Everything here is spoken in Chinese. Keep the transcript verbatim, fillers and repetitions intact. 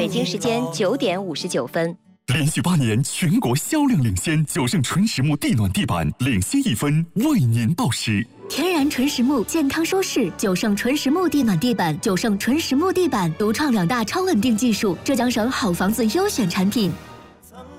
北京时间九点五十九分。 连续八年全国销量领先，九盛纯实木地暖地板领先一分，为您报时。 天然纯实木，健康舒适。九盛纯实木地暖地板，九盛纯实木地板独创两大超稳定技术，浙江省好房子优选产品。